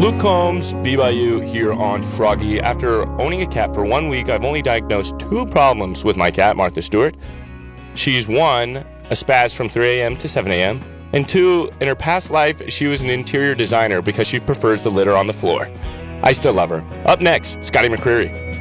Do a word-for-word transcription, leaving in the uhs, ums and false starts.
Luke Combs, B Y U here on Froggy. After owning a cat for one week, I've only diagnosed two problems with my cat, Martha Stewart. She's one, a spaz from three a.m. to seven a.m., and two, in her past life, she was an interior designer because she prefers the litter on the floor. I still love her. Up next, Scotty McCreery.